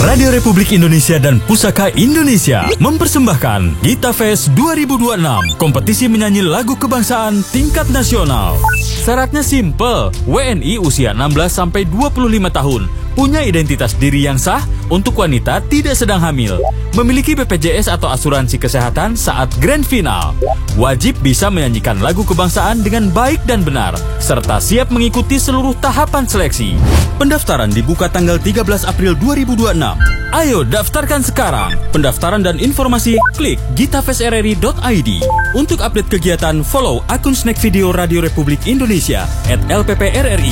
Radio Republik Indonesia dan Pusaka Indonesia mempersembahkan Gita Fest 2026, kompetisi menyanyi lagu kebangsaan tingkat nasional. Syaratnya simple, WNI usia 16-25 tahun, punya identitas diri yang sah, untuk wanita tidak sedang hamil, memiliki BPJS atau asuransi kesehatan saat grand final, wajib bisa menyanyikan lagu kebangsaan dengan baik dan benar, serta siap mengikuti seluruh tahapan seleksi. Pendaftaran dibuka tanggal 13 April 2026. Ayo daftarkan sekarang. Pendaftaran dan informasi klik gitafestrri.id. Untuk update kegiatan, follow akun Snack Video Radio Republik Indonesia @LPPRRI.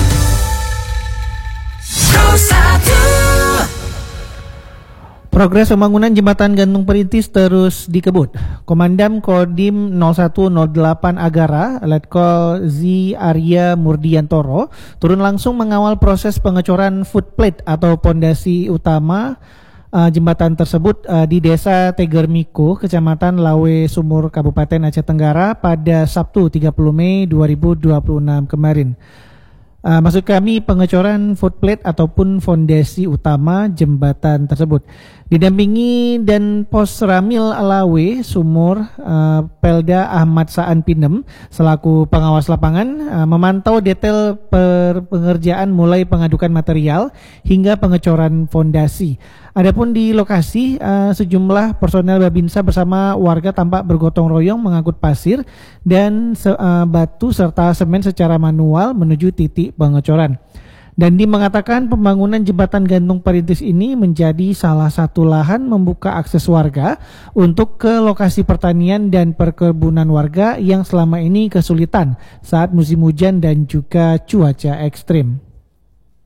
Progres pembangunan jembatan gantung perintis terus dikebut. Komandan Kodim 0108 Agara, Letkol Z. Arya Murdiantoro, turun langsung mengawal proses pengecoran footplate atau pondasi utama jembatan tersebut di Desa Tegermiko, Kecamatan Lawe Sumur, Kabupaten Aceh Tenggara pada Sabtu 30 Mei 2026 kemarin. Maksud kami pengecoran footplate ataupun fondasi utama jembatan tersebut. Didampingi dan Pos Ramil Lawe Sumur, Pelda Ahmad Saan Pinem selaku pengawas lapangan memantau detail pengerjaan mulai pengadukan material hingga pengecoran fondasi. Adapun di lokasi sejumlah personel Babinsa bersama warga tampak bergotong royong mengangkut pasir dan batu serta semen secara manual menuju titik pengecoran. Dandi mengatakan pembangunan jembatan gantung perintis ini menjadi salah satu lahan membuka akses warga untuk ke lokasi pertanian dan perkebunan warga yang selama ini kesulitan saat musim hujan dan juga cuaca ekstrim.